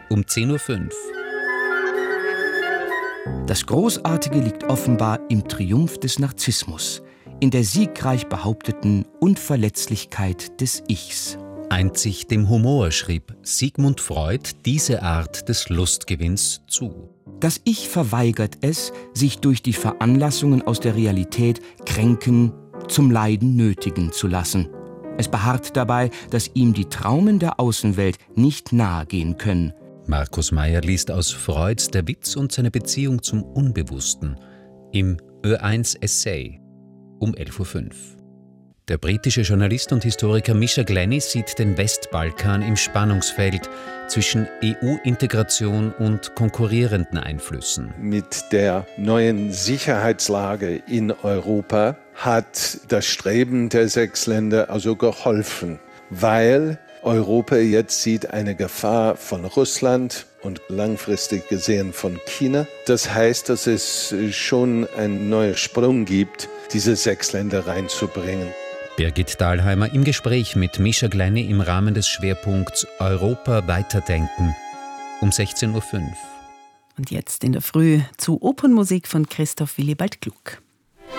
um 10.05 Uhr. Das Großartige liegt offenbar im Triumph des Narzissmus, in der siegreich behaupteten Unverletzlichkeit des Ichs. Einzig dem Humor schrieb Sigmund Freud diese Art des Lustgewinns zu. Das Ich verweigert es, sich durch die Veranlassungen aus der Realität kränken, zum Leiden nötigen zu lassen. Es beharrt dabei, dass ihm die Traumen der Außenwelt nicht nahe gehen können. Markus Meyer liest aus Freuds Der Witz und seine Beziehung zum Unbewussten im Ö1 Essay um 11.05 Uhr. Der britische Journalist und Historiker Misha Glenny sieht den Westbalkan im Spannungsfeld zwischen EU-Integration und konkurrierenden Einflüssen. Mit der neuen Sicherheitslage in Europa hat das Streben der 6 Länder also geholfen, weil Europa jetzt sieht eine Gefahr von Russland und langfristig gesehen von China. Das heißt, dass es schon einen neuen Sprung gibt, diese 6 Länder reinzubringen. Birgit Dahlheimer im Gespräch mit Misha Glenny im Rahmen des Schwerpunkts Europa weiterdenken um 16.05 Uhr. Und jetzt in der Früh zu Opernmusik von Christoph Willibald Gluck.